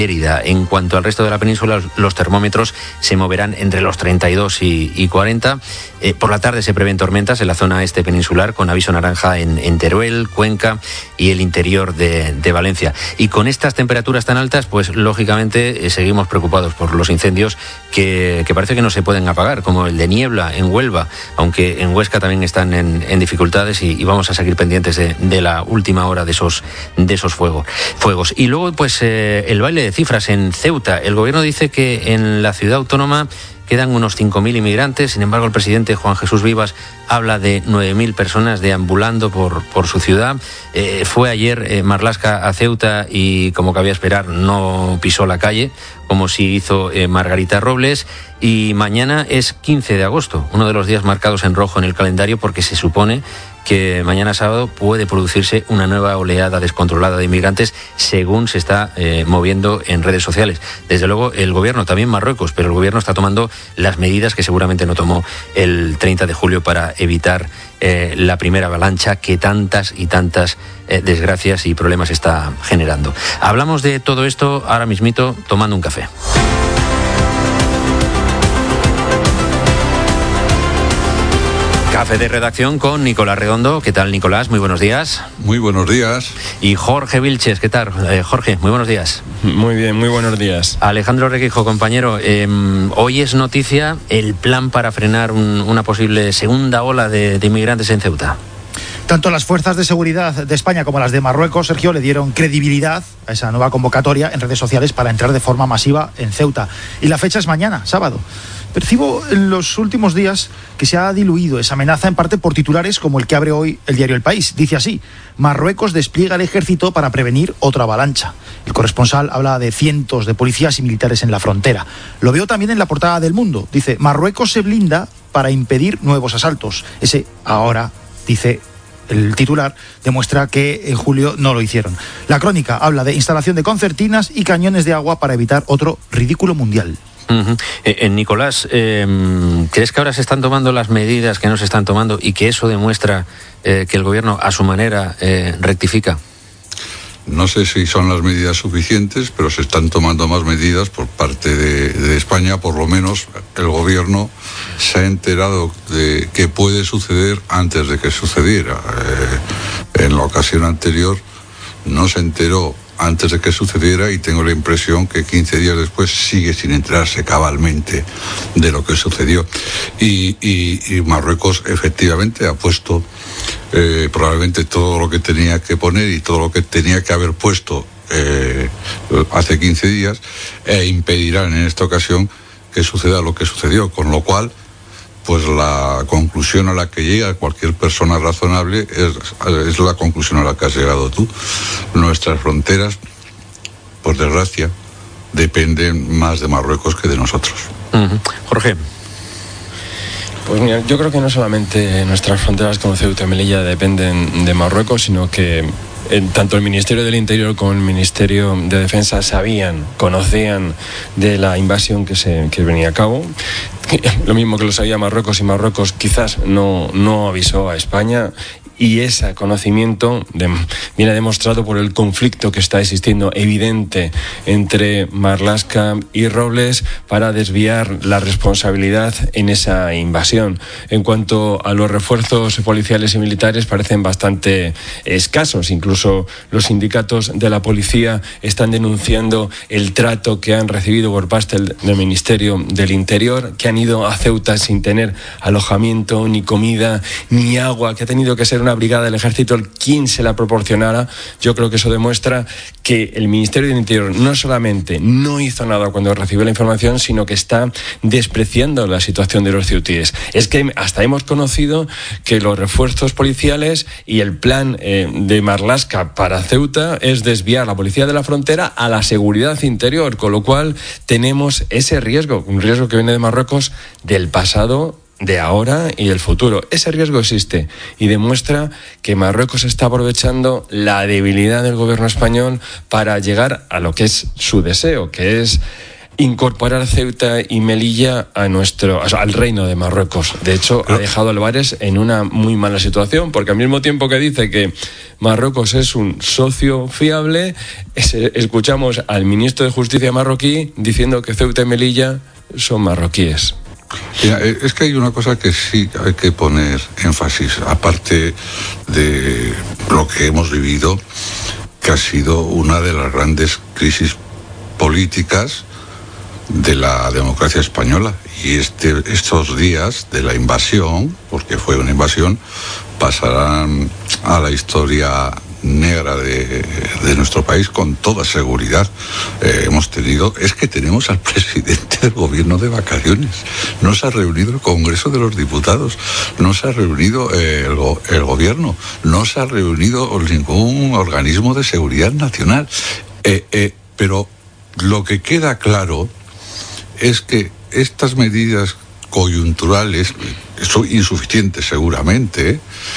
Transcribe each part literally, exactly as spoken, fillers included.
Lérida. En cuanto al resto de la península, los termómetros se moverán entre los treinta y dos y cuarenta. Eh, por la tarde se prevén tormentas en la zona este peninsular, con aviso naranja en, en Teruel, Cuenca y el interior de, de Valencia. Y con estas temperaturas tan altas, pues lógicamente eh, seguimos preocupados por los incendios que, que parece que no se pueden apagar, como el de Niebla en Huelva, aunque en Huesca también están en, en dificultades y, y vamos a seguir pendientes de, de la última hora de esos, de esos fuegos. fuegos. Y luego, pues eh, el baile de cifras en Ceuta. El gobierno dice que en la ciudad autónoma quedan unos cinco mil inmigrantes. Sin embargo, el presidente Juan Jesús Vivas habla de nueve mil personas deambulando por, por su ciudad. Eh, fue ayer eh, Marlaska a Ceuta y, como cabía esperar, no pisó la calle, como sí hizo eh, Margarita Robles. Y mañana es quince de agosto, uno de los días marcados en rojo en el calendario, porque se supone que mañana sábado puede producirse una nueva oleada descontrolada de inmigrantes, según se está eh, moviendo en redes sociales. Desde luego el gobierno, también Marruecos, pero el gobierno está tomando las medidas que seguramente no tomó el treinta de julio para evitar eh, la primera avalancha que tantas y tantas eh, desgracias y problemas está generando. Hablamos de todo esto ahora mismito tomando un café. Café de redacción con Nicolás Redondo. ¿Qué tal, Nicolás? Muy buenos días. Muy buenos días. Y Jorge Vilches. ¿Qué tal, eh, Jorge? Muy buenos días. Muy bien, muy buenos días. Alejandro Requijo, compañero. Eh, hoy es noticia el plan para frenar un, una posible segunda ola de, de inmigrantes en Ceuta. Tanto las fuerzas de seguridad de España como las de Marruecos, Sergio, le dieron credibilidad a esa nueva convocatoria en redes sociales para entrar de forma masiva en Ceuta. Y la fecha es mañana, sábado. Percibo en los últimos días que se ha diluido esa amenaza, en parte por titulares como el que abre hoy el diario El País. Dice así: Marruecos despliega el ejército para prevenir otra avalancha. El corresponsal habla de cientos de policías y militares en la frontera. Lo veo también en la portada del Mundo. Dice: Marruecos se blinda para impedir nuevos asaltos. Ese ahora, dice el titular, demuestra que en julio no lo hicieron. La Crónica habla de instalación de concertinas y cañones de agua para evitar otro ridículo mundial. Uh-huh. Eh, eh, Nicolás, eh, ¿crees que ahora se están tomando las medidas que no se están tomando y que eso demuestra eh, que el gobierno a su manera eh, rectifica? No sé si son las medidas suficientes, pero se están tomando más medidas por parte de, de España. Por lo menos el gobierno se ha enterado de qué puede suceder antes de que sucediera. Eh, en la ocasión anterior no se enteró antes de que sucediera y tengo la impresión que quince días después sigue sin enterarse cabalmente de lo que sucedió. Y, y, y Marruecos efectivamente ha puesto eh, probablemente todo lo que tenía que poner y todo lo que tenía que haber puesto eh, hace quince días e impedirán en esta ocasión que suceda lo que sucedió, con lo cual pues la conclusión a la que llega cualquier persona razonable es, es la conclusión a la que has llegado tú. Nuestras fronteras, por desgracia, dependen más de Marruecos que de nosotros. Uh-huh. Jorge. Pues mira, yo creo que no solamente nuestras fronteras como Ceuta y Melilla dependen de Marruecos, sino que eh, tanto el Ministerio del Interior como el Ministerio de Defensa sabían, conocían de la invasión que se que venía a cabo. Lo mismo que lo sabía Marruecos, y Marruecos quizás no, no avisó a España. Y ese conocimiento de, viene demostrado por el conflicto que está existiendo evidente entre Marlaska y Robles para desviar la responsabilidad en esa invasión. En cuanto a los refuerzos policiales y militares, parecen bastante escasos. Incluso los sindicatos de la policía están denunciando el trato que han recibido por parte del, del Ministerio del Interior, que han ido a Ceuta sin tener alojamiento, ni comida, ni agua, que ha tenido que ser una brigada del ejército el quien se la proporcionara. Yo creo que eso demuestra que el Ministerio del Interior no solamente no hizo nada cuando recibió la información, sino que está despreciando la situación de los ceutíes. Es que hasta hemos conocido que los refuerzos policiales y el plan eh, de Marlaska para Ceuta es desviar la policía de la frontera a la seguridad interior, con lo cual tenemos ese riesgo, un riesgo que viene de Marruecos del pasado, de ahora y del futuro. Ese riesgo existe y demuestra que Marruecos está aprovechando la debilidad del gobierno español para llegar a lo que es su deseo, que es incorporar Ceuta y Melilla a nuestro, o sea, al reino de Marruecos. De hecho, ha dejado a Álvarez en una muy mala situación, porque al mismo tiempo que dice que Marruecos es un socio fiable, es, escuchamos al ministro de Justicia marroquí diciendo que Ceuta y Melilla son marroquíes. Mira, es que hay una cosa que sí hay que poner énfasis, aparte de lo que hemos vivido, que ha sido una de las grandes crisis políticas de la democracia española, y este, estos días de la invasión, porque fue una invasión, pasarán a la historia negra de, de nuestro país con toda seguridad. Eh, hemos tenido, es que tenemos al presidente del gobierno de vacaciones, no se ha reunido el Congreso de los Diputados, no se ha reunido eh, el, el gobierno, no se ha reunido ningún organismo de seguridad nacional, eh, eh, pero lo que queda claro es que estas medidas coyunturales son insuficientes seguramente,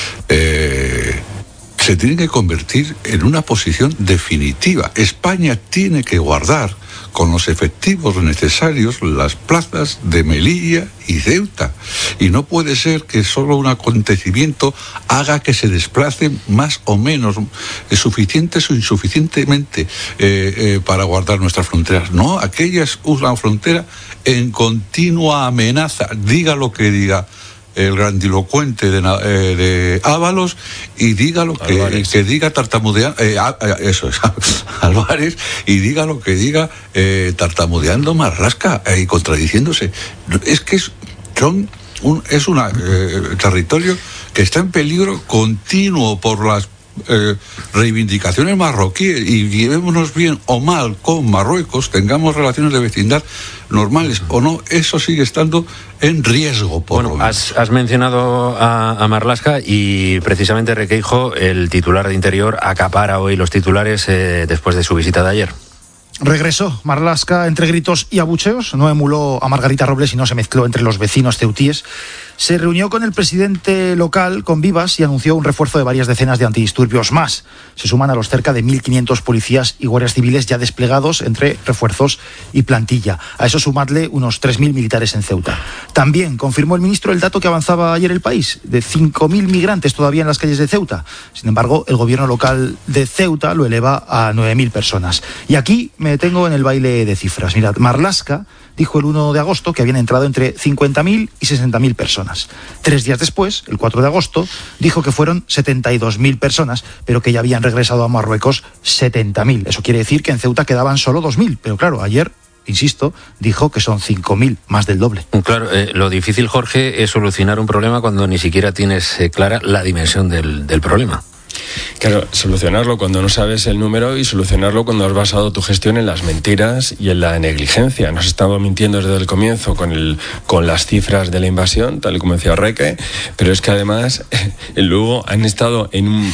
eh, se tienen que convertir en una posición definitiva. España tiene que guardar con los efectivos necesarios las plazas de Melilla y Ceuta, y no puede ser que solo un acontecimiento haga que se desplacen más o menos, suficientes o insuficientemente eh, eh, para guardar nuestras fronteras. No, aquella es una frontera en continua amenaza, diga lo que diga el grandilocuente de, eh, de Ábalos, y diga lo que, que diga tartamudeando, eh, eso es, Álvarez, y diga lo que diga eh, tartamudeando Marlaska eh, y contradiciéndose. Es que es, son un es un eh, territorio que está en peligro continuo por las Eh, reivindicaciones marroquíes, y llevémonos bien o mal con Marruecos, tengamos relaciones de vecindad normales o no, eso sigue estando en riesgo. Por bueno, has, has mencionado a, a Marlaska, y precisamente Requeijo, el titular de Interior, acapara hoy los titulares eh, después de su visita de ayer. Regresó Marlaska entre gritos y abucheos, no emuló a Margarita Robles y no se mezcló entre los vecinos ceutíes. Se reunió con el presidente local, con Vivas, y anunció un refuerzo de varias decenas de antidisturbios más. Se suman a los cerca de mil quinientos policías y guardias civiles ya desplegados entre refuerzos y plantilla. A eso sumadle unos tres mil militares en Ceuta. También confirmó el ministro el dato que avanzaba ayer El País, de cinco mil migrantes todavía en las calles de Ceuta. Sin embargo, el gobierno local de Ceuta lo eleva a nueve mil personas. Y aquí me detengo en el baile de cifras. Mirad, Marlaska dijo el uno de agosto que habían entrado entre cincuenta mil y sesenta mil personas. Tres días después, el cuatro de agosto, dijo que fueron setenta y dos mil personas, pero que ya habían regresado a Marruecos setenta mil. Eso quiere decir que en Ceuta quedaban solo dos mil. Pero claro, ayer, insisto, dijo que son cinco mil, más del doble. Claro, eh, lo difícil, Jorge, es solucionar un problema cuando ni siquiera tienes eh, clara la dimensión del, del problema. Claro, solucionarlo cuando no sabes el número, y solucionarlo cuando has basado tu gestión en las mentiras y en la negligencia. Nos estamos mintiendo desde el comienzo con, el, con las cifras de la invasión, tal y como decía Reque, pero es que además luego han estado en un,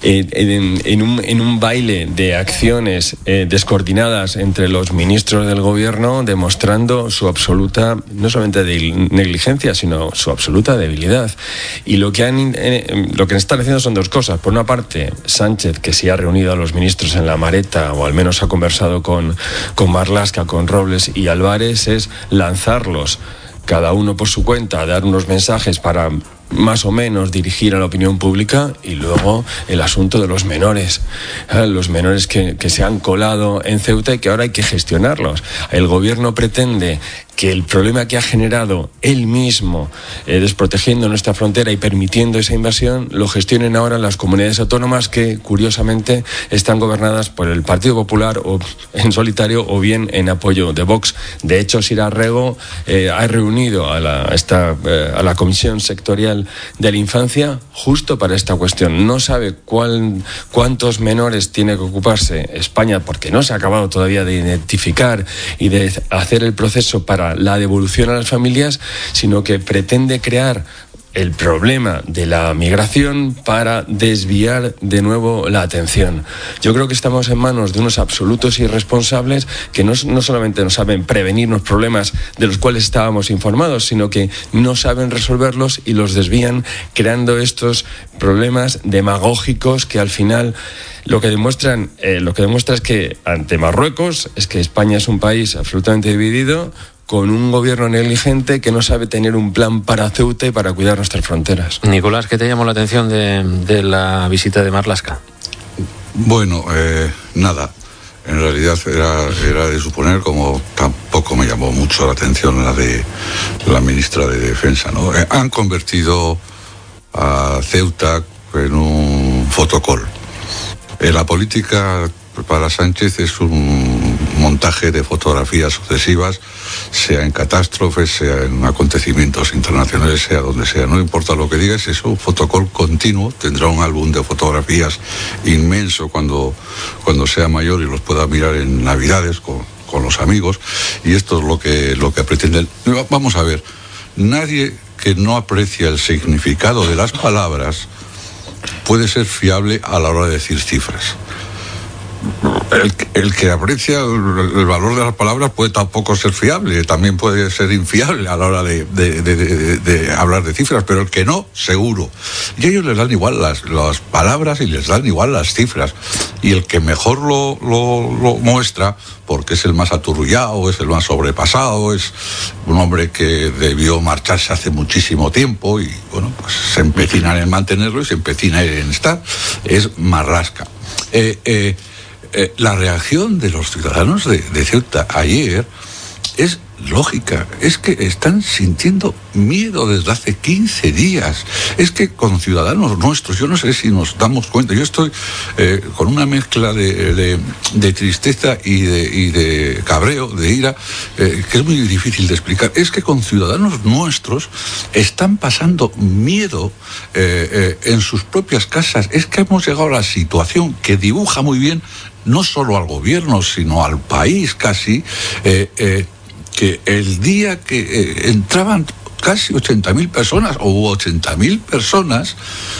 en, en un, en un baile de acciones eh, descoordinadas entre los ministros del gobierno, demostrando su absoluta, no solamente de negligencia, sino su absoluta debilidad. Y lo que, han, eh, lo que están haciendo son dos cosas. Por una parte, Sánchez, que sí ha reunido a los ministros en La Mareta, o al menos ha conversado con, con Marlaska, con Robles y Álvarez, es lanzarlos cada uno por su cuenta, dar unos mensajes para más o menos dirigir a la opinión pública. Y luego el asunto de los menores, ¿eh? los menores que, que se han colado en Ceuta y que ahora hay que gestionarlos. El gobierno pretende que el problema que ha generado él mismo, eh, desprotegiendo nuestra frontera y permitiendo esa invasión, lo gestionen ahora las comunidades autónomas, que curiosamente están gobernadas por el Partido Popular, o en solitario o bien en apoyo de Vox. De hecho, Sira Rego eh, ha reunido a la, esta, eh, a la Comisión Sectorial de la Infancia justo para esta cuestión. No sabe cuál, cuántos menores tiene que ocuparse España, porque no se ha acabado todavía de identificar y de hacer el proceso para la devolución a las familias, sino que pretende crear el problema de la migración para desviar de nuevo la atención. Yo creo que estamos en manos de unos absolutos irresponsables que no, no solamente no saben prevenirnos problemas de los cuales estábamos informados, sino que no saben resolverlos y los desvían, creando estos problemas demagógicos que al final lo que demuestran, eh, lo que demuestra es que ante Marruecos es que España es un país absolutamente dividido, con un gobierno negligente que no sabe tener un plan para Ceuta y para cuidar nuestras fronteras. Nicolás, ¿qué te llamó la atención de, de la visita de Marlaska? Bueno, eh, nada. En realidad era, era de suponer, como tampoco me llamó mucho la atención la de la ministra de Defensa, ¿no? Eh, han convertido a Ceuta en un fotocol. Eh, la política para Sánchez es un montaje de fotografías sucesivas, sea en catástrofes, sea en acontecimientos internacionales, sea donde sea. No importa lo que digas, es un fotocol continuo. Tendrá un álbum de fotografías inmenso cuando, cuando sea mayor y los pueda mirar en Navidades con, con los amigos. Y esto es lo que, lo que pretenden. Vamos a ver, nadie que no aprecia el significado de las palabras puede ser fiable a la hora de decir cifras. El, el que aprecia el, el valor de las palabras puede tampoco ser fiable, también puede ser infiable a la hora de, de, de, de, de hablar de cifras, pero el que no, seguro. Y a ellos les dan igual las, las palabras y les dan igual las cifras. Y el que mejor lo, lo, lo muestra, porque es el más aturrullado, es el más sobrepasado, es un hombre que debió marcharse hace muchísimo tiempo y bueno, pues se empecinan en mantenerlo y se empecinan en estar, es Marlaska. Eh, eh, Eh, la reacción de los ciudadanos de, de Ceuta ayer es lógica, es que están sintiendo miedo desde hace quince días, es que con ciudadanos nuestros, yo no sé si nos damos cuenta, yo estoy eh, con una mezcla de, de, de tristeza y de, y de cabreo, de ira, eh, que es muy difícil de explicar. Es que con ciudadanos nuestros están pasando miedo eh, eh, en sus propias casas. Es que hemos llegado a la situación que dibuja muy bien no solo al gobierno, sino al país casi, eh, eh, que el día que eh, entraban casi ochenta mil personas, o ochenta mil personas,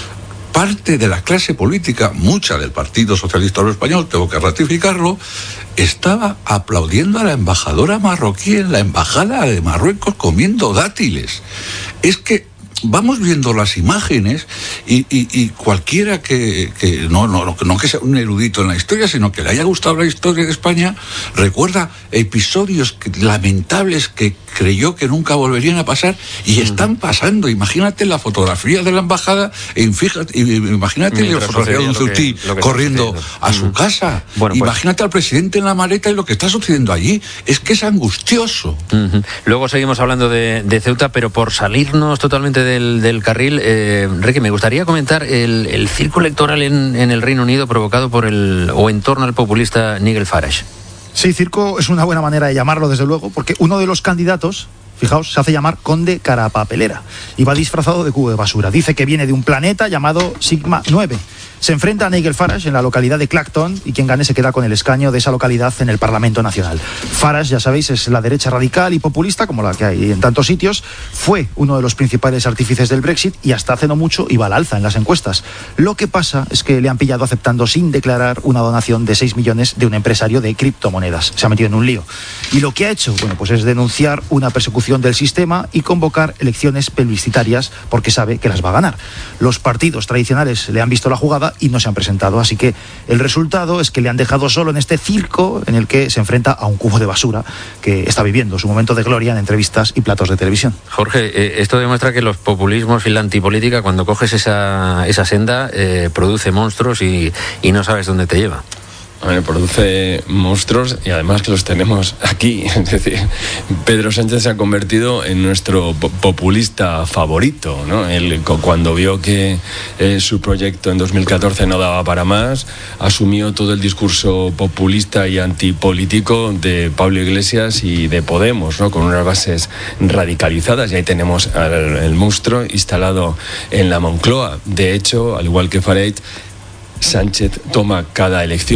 parte de la clase política, mucha del Partido Socialista Obrero Español, tengo que ratificarlo, estaba aplaudiendo a la embajadora marroquí en la embajada de Marruecos comiendo dátiles. Es que vamos viendo las imágenes y, y, y cualquiera que, que no, no, no que sea un erudito en la historia, sino que le haya gustado la historia de España, recuerda episodios que, lamentables que creyó que nunca volverían a pasar y están pasando. Imagínate la fotografía de la embajada e fíjate, imagínate la fotografía de un ceutí corriendo a su casa. Bueno, pues, imagínate al presidente en la maleta y lo que está sucediendo allí. Es que es angustioso. Uh-huh. Luego seguimos hablando de, de Ceuta, pero por salirnos totalmente de Del, del carril, eh, Enrique, me gustaría comentar el, el circo electoral en, en el Reino Unido provocado por el o en torno al populista Nigel Farage. Sí, circo es una buena manera de llamarlo, desde luego, porque uno de los candidatos, fijaos, se hace llamar Conde Carapapelera y va disfrazado de cubo de basura. Dice que viene de un planeta llamado Sigma nueve. Se enfrenta a Nigel Farage en la localidad de Clacton y quien gane se queda con el escaño de esa localidad en el Parlamento Nacional. Farage, ya sabéis, es la derecha radical y populista, como la que hay en tantos sitios. Fue uno de los principales artífices del Brexit y hasta hace no mucho iba al alza en las encuestas. Lo que pasa es que le han pillado aceptando sin declarar una donación de seis millones de un empresario de criptomonedas. Se ha metido en un lío. Y lo que ha hecho, bueno, pues es denunciar una persecución del sistema y convocar elecciones plebiscitarias porque sabe que las va a ganar. Los partidos tradicionales le han visto la jugada y no se han presentado, así que el resultado es que le han dejado solo en este circo en el que se enfrenta a un cubo de basura que está viviendo su momento de gloria en entrevistas y platos de televisión. Jorge, eh, esto demuestra que los populismos y la antipolítica, cuando coges esa, esa senda, eh, produce monstruos y, y no sabes dónde te lleva. A ver, produce monstruos y además que los tenemos aquí. Es decir, Pedro Sánchez se ha convertido en nuestro populista favorito, ¿no? Él, cuando vio que eh, su proyecto en dos mil catorce no daba para más, asumió todo el discurso populista y antipolítico de Pablo Iglesias y de Podemos, ¿no? Con unas bases radicalizadas, y ahí tenemos el, el monstruo instalado en la Moncloa. De hecho, al igual que Farage, Sánchez toma cada elección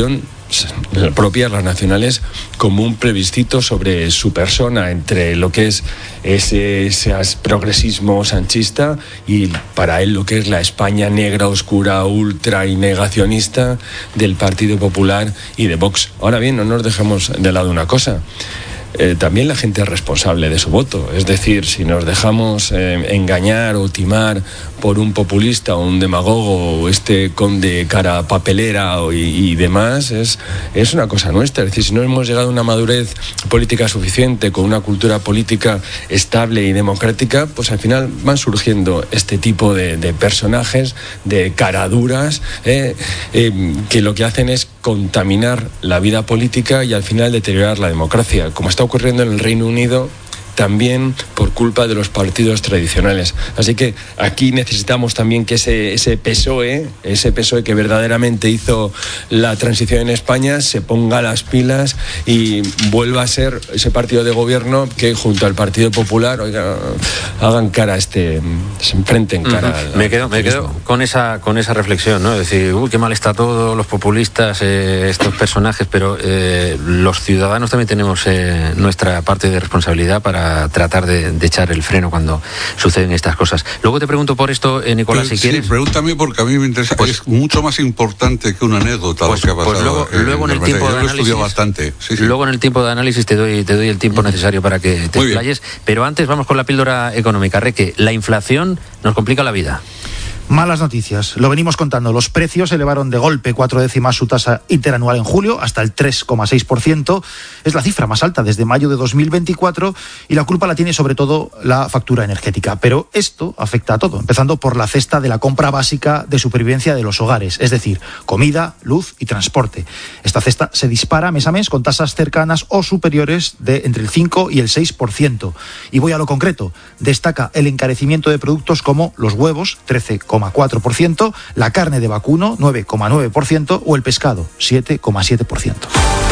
propias, las nacionales, como un plebiscito sobre su persona, entre lo que es ese, ese progresismo sanchista y para él lo que es la España negra, oscura, ultra y negacionista del Partido Popular y de Vox. Ahora bien, no nos dejemos de lado una cosa. Eh, también la gente es responsable de su voto. Es decir, si nos dejamos eh, engañar o timar por un populista o un demagogo o este conde cara papelera o, y, y demás, es, es una cosa nuestra. Es decir, si no hemos llegado a una madurez política suficiente, con una cultura política estable y democrática, pues al final van surgiendo este tipo de, de personajes, de caraduras, eh, eh, que lo que hacen es contaminar la vida política y al final deteriorar la democracia, como está ocurriendo en el Reino Unido, también por culpa de los partidos tradicionales. Así que aquí necesitamos también que ese, ese P S O E, ese P S O E que verdaderamente hizo la transición en España, se ponga las pilas y vuelva a ser ese partido de gobierno que junto al Partido Popular, oiga, hagan cara a este, se enfrenten cara uh-huh. al, me quedo, me quedo con esa con esa reflexión, ¿no? Es decir, uy, qué mal está todo, los populistas, eh, estos personajes, pero eh, los ciudadanos también tenemos eh, nuestra parte de responsabilidad para tratar de, de echar el freno cuando suceden estas cosas. Luego te pregunto por esto, eh, Nicolás, Pero, si quieres. Sí, pregúntame porque a mí me interesa. Pues, es mucho más importante que una anécdota pues, lo que ha pasado. Pues luego, en, luego en el tiempo de análisis, bastante. Sí, sí. Luego en el tiempo de análisis te doy te doy el tiempo necesario para que te explayes. Pero antes vamos con la píldora económica. Reque, la inflación nos complica la vida. Malas noticias, lo venimos contando. Los precios elevaron de golpe cuatro décimas su tasa interanual en julio hasta el tres coma seis por ciento. Es la cifra más alta desde mayo de dos mil veinticuatro y la culpa la tiene sobre todo la factura energética. Pero esto afecta a todo, empezando por la cesta de la compra básica de supervivencia de los hogares, es decir, comida, luz y transporte. Esta cesta se dispara mes a mes con tasas cercanas o superiores de entre el cinco y el seis por ciento. Y voy a lo concreto. Destaca el encarecimiento de productos como los huevos, trece coma cuatro por ciento, la carne de vacuno, nueve coma nueve por ciento, o el pescado, siete coma siete por ciento.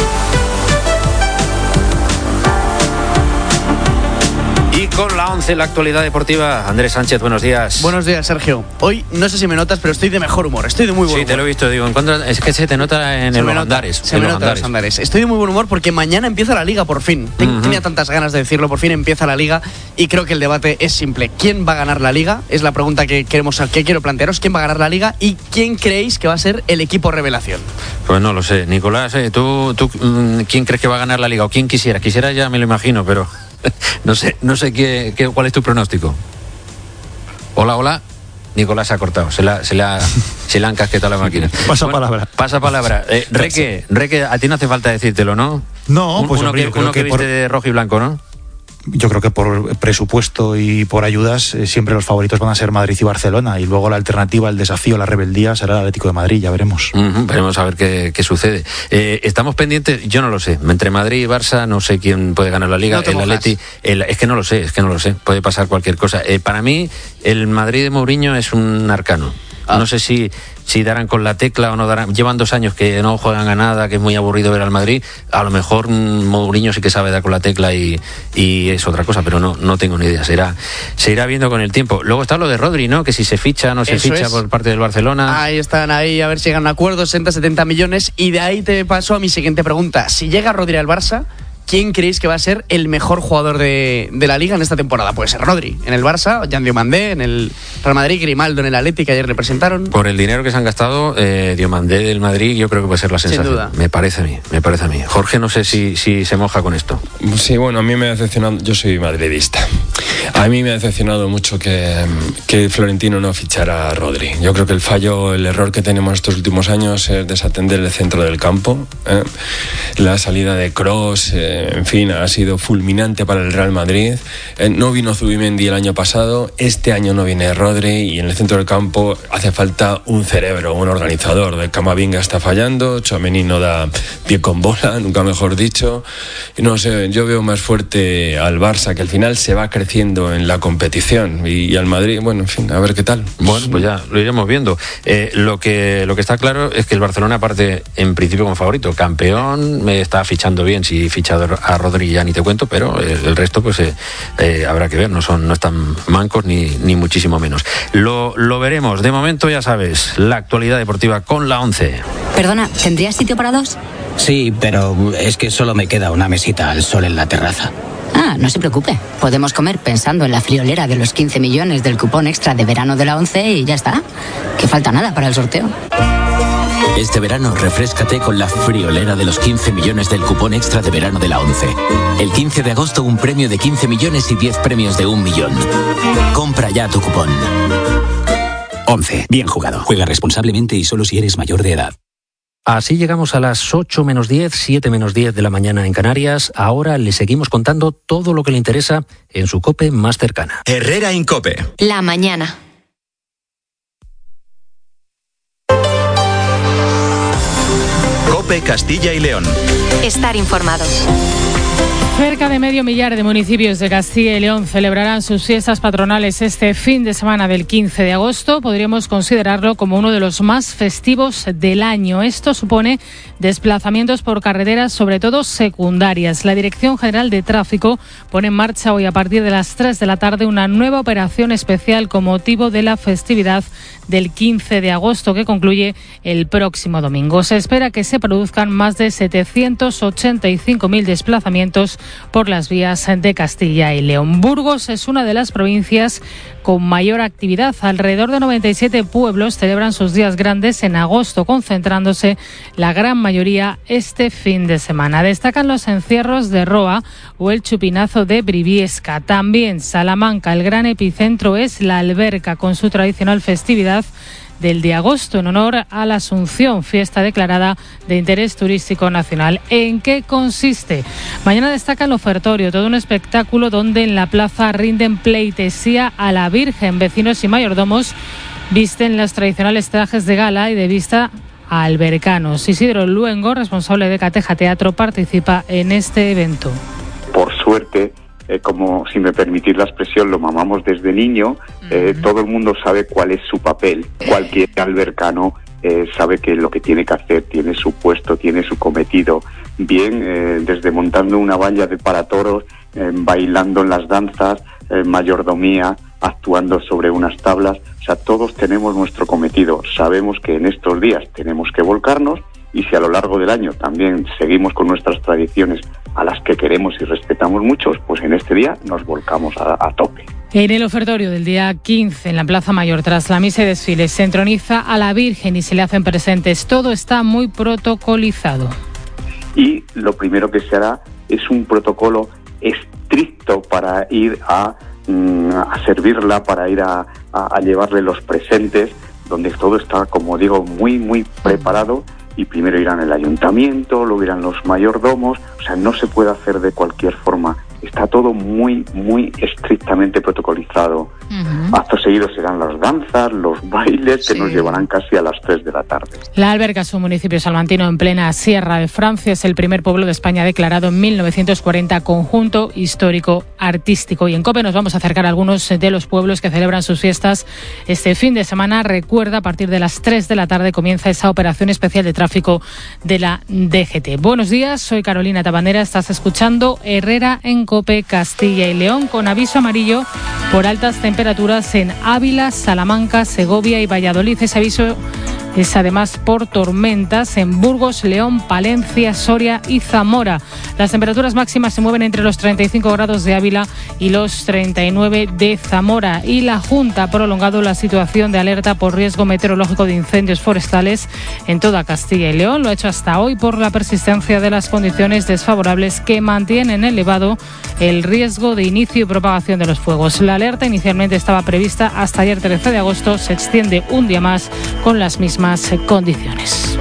Y con la once, la actualidad deportiva, Andrés Sánchez, buenos días. Buenos días, Sergio. Hoy, no sé si me notas, pero estoy de mejor humor, estoy de muy buen humor. Sí, te lo he visto, digo, en cuanto, es que se te nota en se los nota, andares. Se en me los nota andares. los andares. Estoy de muy buen humor porque mañana empieza la Liga, por fin. Uh-huh. Tenía tantas ganas de decirlo, por fin empieza la Liga y creo que el debate es simple. ¿Quién va a ganar la Liga? Es la pregunta que queremos, que quiero plantearos. ¿Quién va a ganar la Liga y quién creéis que va a ser el equipo revelación? Pues no lo sé. Nicolás, ¿eh? ¿tú, tú quién crees que va a ganar la Liga? ¿O quién quisiera? Quisiera ya me lo imagino, pero... No sé, no sé qué, qué, cuál es tu pronóstico. Hola, hola. Nicolás se ha cortado, se la, se la, se la han casquetado la máquina. Pasa bueno, palabra. Pasa palabra. Eh, Reque, Reque, a ti no hace falta decírtelo, ¿no? No, pues uno hombre, que, yo creo uno que, que viste por... de rojo y blanco, ¿no? Yo creo que por presupuesto y por ayudas eh, siempre los favoritos van a ser Madrid y Barcelona, y luego la alternativa, el desafío, la rebeldía será el Atlético de Madrid, ya veremos. Uh-huh, veremos a ver qué, qué sucede. Eh, estamos pendientes, yo no lo sé, entre Madrid y Barça no sé quién puede ganar la Liga. No te el Atleti, el, es que no lo sé, es que no lo sé, puede pasar cualquier cosa. Eh, para mí el Madrid de Mourinho es un arcano. Ah. No sé si, si darán con la tecla o no darán. Llevan dos años que no juegan a nada, que es muy aburrido ver al Madrid. A lo mejor Mourinho sí que sabe dar con la tecla y, y es otra cosa, pero no, no tengo ni idea. Se irá, se irá viendo con el tiempo. Luego está lo de Rodri, ¿no? Que si se ficha o no se Eso ficha es. por parte del Barcelona. Ahí están, ahí a ver si llegan a acuerdos, sesenta, setenta millones. Y de ahí te paso a mi siguiente pregunta. Si llega Rodri al Barça, ¿quién creéis que va a ser el mejor jugador de, de la Liga en esta temporada? Puede ser Rodri en el Barça, Jan Diomandé en el Real Madrid, Grimaldo en el Atlético, que ayer le presentaron. Por el dinero que se han gastado, eh, Diomandé del Madrid yo creo que puede ser la sensación. Sin duda. Me parece a mí, me parece a mí. Jorge, no sé si, si se moja con esto. Sí, bueno, a mí me ha decepcionado, yo soy madridista. A mí me ha decepcionado mucho que, que Florentino no fichara a Rodri. Yo creo que el fallo, el error que tenemos estos últimos años es desatender el centro del campo. ¿eh? La salida de Kroos, eh, en fin, ha sido fulminante para el Real Madrid. Eh, no vino Zubimendi el año pasado, este año no viene Rodri y en el centro del campo hace falta un cerebro, un organizador. De Camavinga está fallando, Tchouaméni no da pie con bola, nunca mejor dicho. No sé, yo veo más fuerte al Barça, que al final se va creciendo creciendo en la competición. Y, y al Madrid, bueno, en fin, a ver qué tal. Bueno, pues ya lo iremos viendo. Eh, lo que lo que está claro es que el Barcelona parte en principio como favorito. Campeón, me está fichando bien. Si ficha a Rodri ya ni te cuento, pero el, el resto pues eh, eh, habrá que ver. No son no están mancos ni, ni muchísimo menos. Lo, lo veremos. De momento ya sabes, la actualidad deportiva con la once. Perdona, ¿tendrías sitio para dos? Sí, pero es que solo me queda una mesita al sol en la terraza. Ah, no se preocupe. Podemos comer pensando en la friolera de los quince millones del cupón extra de verano de la once y ya está. Que falta nada para el sorteo. Este verano refréscate con la friolera de los quince millones del cupón extra de verano de la once. El quince de agosto un premio de quince millones y diez premios de un millón. Compra ya tu cupón. once. Bien jugado. Juega responsablemente y solo si eres mayor de edad. Así llegamos a las ocho menos diez, siete menos diez de la mañana en Canarias. Ahora le seguimos contando todo lo que le interesa en su COPE más cercana. Herrera en COPE. La mañana. COPE Castilla y León. Estar informado. Cerca de medio millar de municipios de Castilla y León celebrarán sus fiestas patronales este fin de semana del quince de agosto. Podríamos considerarlo como uno de los más festivos del año. Esto supone desplazamientos por carreteras, sobre todo secundarias. La Dirección General de Tráfico pone en marcha hoy a partir de las tres de la tarde una nueva operación especial con motivo de la festividad del quince de agosto que concluye el próximo domingo. Se espera que se produzcan más de setecientos ochenta y cinco mil desplazamientos por las vías de Castilla y León. Burgos es una de las provincias con mayor actividad. Alrededor de noventa y siete pueblos celebran sus días grandes en agosto, concentrándose la gran mayoría este fin de semana. Destacan los encierros de Roa o el chupinazo de Briviesca. También Salamanca, el gran epicentro es la Alberca, con su tradicional festividad del de agosto en honor a la Asunción, fiesta declarada de interés turístico nacional. ¿En qué consiste? Mañana destaca el ofertorio, todo un espectáculo donde en la plaza rinden pleitesía a la Virgen. Vecinos y mayordomos visten los tradicionales trajes de gala y de vista a albercanos. Isidro Luengo, responsable de Cateja Teatro, participa en este evento. Por suerte, Eh, como, si me permitís la expresión, lo mamamos desde niño, eh, uh-huh. Todo el mundo sabe cuál es su papel. Cualquier albercano eh, sabe que lo que tiene que hacer, tiene su puesto, tiene su cometido. Bien, eh, desde montando una valla de para toros, eh, bailando en las danzas, eh, mayordomía, actuando sobre unas tablas. O sea, todos tenemos nuestro cometido. Sabemos que en estos días tenemos que volcarnos, y si a lo largo del año también seguimos con nuestras tradiciones a las que queremos y respetamos muchos, pues en este día nos volcamos a, a tope. En el ofertorio del día quince, en la Plaza Mayor, tras la misa y desfile, se entroniza a la Virgen y se le hacen presentes. Todo está muy protocolizado. Y lo primero que se hará es un protocolo estricto para ir a, a servirla, para ir a, a, a llevarle los presentes, donde todo está, como digo, muy, muy preparado. Y primero irán el ayuntamiento, luego irán los mayordomos. O sea, no se puede hacer de cualquier forma. Está todo muy, muy estrictamente protocolizado. Uh-huh. Acto seguido serán las danzas, los bailes, que sí. Nos llevarán casi a las tres de la tarde. La Alberca es un municipio salmantino en plena Sierra de Francia. Es el primer pueblo de España declarado en mil novecientos cuarenta conjunto histórico artístico. Y en COPE nos vamos a acercar a algunos de los pueblos que celebran sus fiestas este fin de semana. Recuerda, a partir de las tres de la tarde comienza esa operación especial de tráfico de la D G T. Buenos días, soy Carolina Tabandera. Estás escuchando Herrera en COPE Castilla y León, con aviso amarillo por altas temperaturas en Ávila, Salamanca, Segovia y Valladolid. Ese aviso es además por tormentas en Burgos, León, Palencia, Soria y Zamora. Las temperaturas máximas se mueven entre los treinta y cinco grados de Ávila y los treinta y nueve de Zamora. Y la Junta ha prolongado la situación de alerta por riesgo meteorológico de incendios forestales en toda Castilla y León. Lo ha hecho hasta hoy por la persistencia de las condiciones desfavorables que mantienen elevado el riesgo de inicio y propagación de los fuegos. La alerta inicialmente estaba prevista hasta ayer trece de agosto. Se extiende un día más con las mismas condiciones.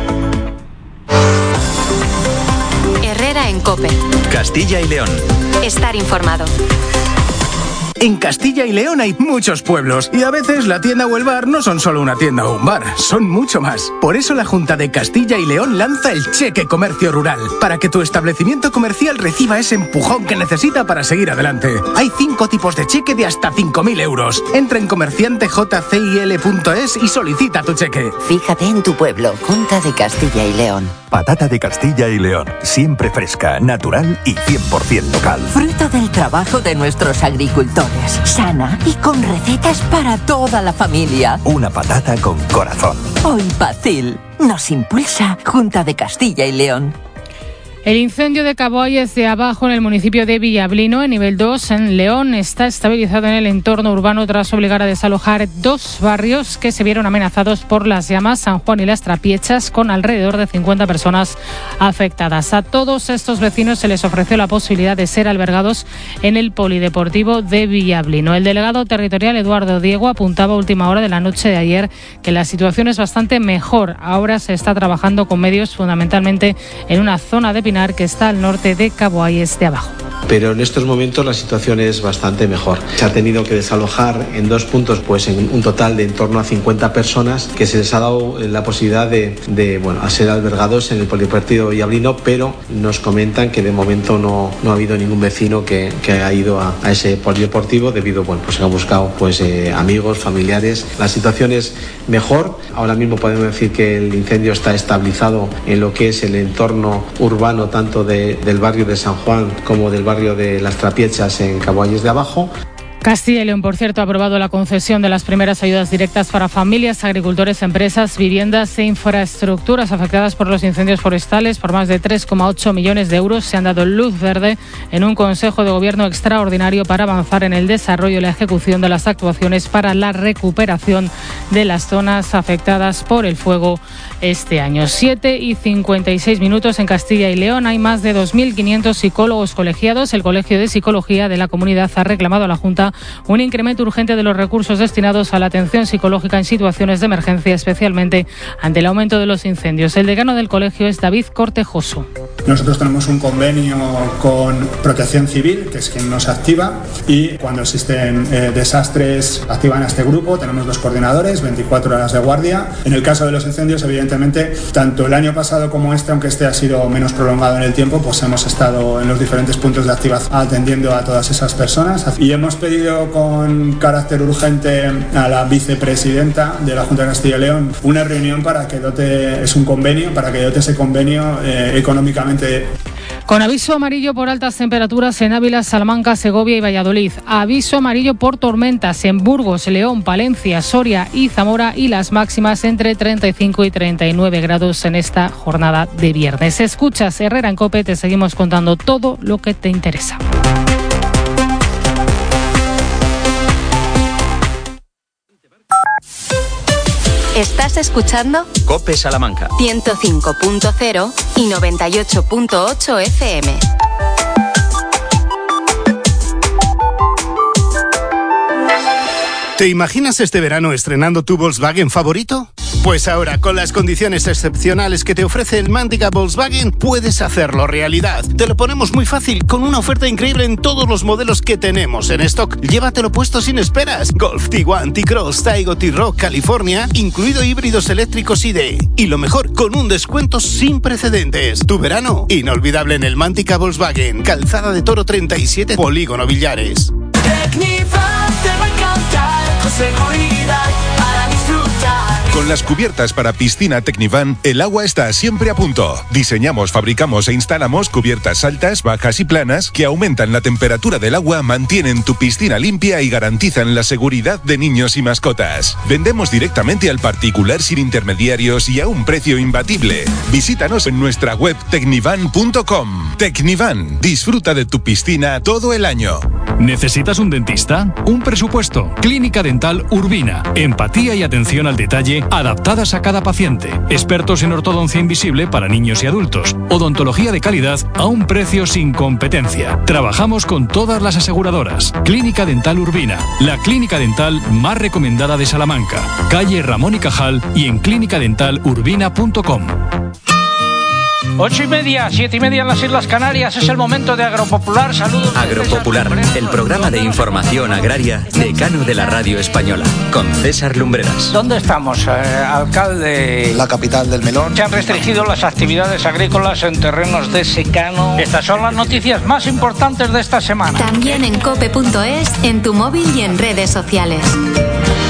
Herrera en COPE. Castilla y León. Estar informado. En Castilla y León hay muchos pueblos y a veces la tienda o el bar no son solo una tienda o un bar, son mucho más. Por eso la Junta de Castilla y León lanza el Cheque Comercio Rural, para que tu establecimiento comercial reciba ese empujón que necesita para seguir adelante. Hay cinco tipos de cheque de hasta cinco mil euros. Entra en comerciante j c i l punto es y solicita tu cheque. Fíjate en tu pueblo, Junta de Castilla y León. Patata de Castilla y León, siempre fresca, natural y cien por ciento local. Fruto del trabajo de nuestros agricultores, sana y con recetas para toda la familia. Una patata con corazón. Hoy Pacil nos impulsa Junta de Castilla y León. El incendio de Caboalles de Abajo en el municipio de Villablino, en nivel dos, en León, está estabilizado en el entorno urbano tras obligar a desalojar dos barrios que se vieron amenazados por las llamas, San Juan y Las Trapiechas, con alrededor de cincuenta personas afectadas. A todos estos vecinos se les ofreció la posibilidad de ser albergados en el polideportivo de Villablino. El delegado territorial Eduardo Diego apuntaba a última hora de la noche de ayer que la situación es bastante mejor. Ahora se está trabajando con medios fundamentalmente en una zona de que está al norte de Caboalles de Abajo. Pero en estos momentos la situación es bastante mejor. Se ha tenido que desalojar en dos puntos, pues en un total de en torno a cincuenta personas, que se les ha dado la posibilidad de, de bueno, a ser albergados en el polideportivo de Villablino, pero nos comentan que de momento no, no ha habido ningún vecino que, que haya ido a, a ese polideportivo debido, bueno, pues se han buscado pues eh, amigos, familiares. La situación es mejor. Ahora mismo podemos decir que el incendio está estabilizado en lo que es el entorno urbano, tanto de, del barrio de San Juan como del barrio de Las Trapiechas en Caboalles de Abajo. Castilla y León, por cierto, ha aprobado la concesión de las primeras ayudas directas para familias, agricultores, empresas, viviendas e infraestructuras afectadas por los incendios forestales por más de tres coma ocho millones de euros. Se han dado luz verde en un Consejo de Gobierno extraordinario para avanzar en el desarrollo y la ejecución de las actuaciones para la recuperación de las zonas afectadas por el fuego este año. siete y cincuenta y seis minutos en Castilla y León. Hay más de dos mil quinientos psicólogos colegiados. El Colegio de Psicología de la comunidad ha reclamado a la Junta un incremento urgente de los recursos destinados a la atención psicológica en situaciones de emergencia, especialmente ante el aumento de los incendios. El decano del colegio es David Cortejoso. Nosotros tenemos un convenio con Protección Civil, que es quien nos activa, y cuando existen eh, desastres activan a este grupo. Tenemos dos coordinadores, veinticuatro horas de guardia. En el caso de los incendios, evidentemente, tanto el año pasado como este, aunque este ha sido menos prolongado en el tiempo, pues hemos estado en los diferentes puntos de activación atendiendo a todas esas personas, y hemos pedido con carácter urgente a la vicepresidenta de la Junta de Castilla y León una reunión para que dote, es un convenio, para que dote ese convenio eh, económicamente. Con aviso amarillo por altas temperaturas en Ávila, Salamanca, Segovia y Valladolid. Aviso amarillo por tormentas en Burgos, León, Palencia, Soria y Zamora, y las máximas entre treinta y cinco y treinta y nueve grados en esta jornada de viernes. Escuchas Herrera en COPE, te seguimos contando todo lo que te interesa. Estás escuchando COPE Salamanca ciento cinco punto cero y noventa y ocho punto ocho F M. ¿Te imaginas este verano estrenando tu Volkswagen favorito? Pues ahora, con las condiciones excepcionales que te ofrece el Mantica Volkswagen, puedes hacerlo realidad. Te lo ponemos muy fácil, con una oferta increíble en todos los modelos que tenemos en stock. Llévatelo puesto sin esperas. Golf, Tiguan, T-Cross, Taigo, T-Roc, California, incluido híbridos eléctricos I D. Y lo mejor, con un descuento sin precedentes. Tu verano, inolvidable en el Mantica Volkswagen. Calzada de Toro treinta y siete, Polígono Villares. Seguridad para disfrutar. Con las cubiertas para piscina Tecnivan, el agua está siempre a punto. Diseñamos, fabricamos e instalamos cubiertas altas, bajas y planas que aumentan la temperatura del agua, mantienen tu piscina limpia y garantizan la seguridad de niños y mascotas. Vendemos directamente al particular sin intermediarios y a un precio imbatible. Visítanos en nuestra web tecnivan punto com. Tecnivan, disfruta de tu piscina todo el año. ¿Necesitas un dentista? Un presupuesto. Clínica Dental Urbina. Empatía y atención al detalle adaptadas a cada paciente. Expertos en ortodoncia invisible para niños y adultos. Odontología de calidad a un precio sin competencia. Trabajamos con todas las aseguradoras. Clínica Dental Urbina. La clínica dental más recomendada de Salamanca. Calle Ramón y Cajal y en clínica dental urbina punto com. Ocho y media, siete y media en las Islas Canarias. Es el momento de Agropopular. Saludos. Agropopular, el programa de información agraria decano de la radio española, con César Lumbreras. ¿Dónde estamos, eh, alcalde? La capital del melón. Se han restringido las actividades agrícolas en terrenos de secano. Estas son las noticias más importantes de esta semana. También en cope punto es, en tu móvil y en redes sociales.